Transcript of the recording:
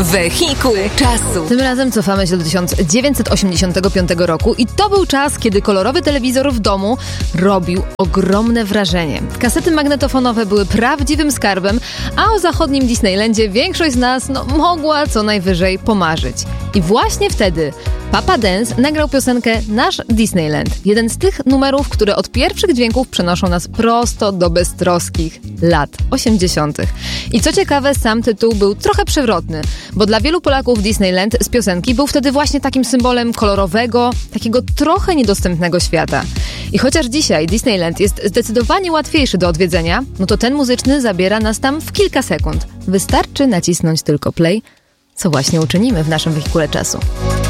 Wehikuł czasu. Tym razem cofamy się do 1985 roku i to był czas, kiedy kolorowy telewizor w domu robił ogromne wrażenie. Kasety magnetofonowe były prawdziwym skarbem, a o zachodnim Disneylandzie większość z nas mogła co najwyżej pomarzyć. I właśnie wtedy Papa Dance nagrał piosenkę Nasz Disneyland. Jeden z tych numerów, które od pierwszych dźwięków przenoszą nas prosto do beztroskich lat 80. I co ciekawe, sam tytuł był trochę przewrotny, bo dla wielu Polaków Disneyland z piosenki był wtedy właśnie takim symbolem kolorowego, takiego trochę niedostępnego świata. I chociaż dzisiaj Disneyland jest zdecydowanie łatwiejszy do odwiedzenia, to ten muzyczny zabiera nas tam w kilka sekund. Wystarczy nacisnąć tylko play, co właśnie uczynimy w naszym wehikule czasu.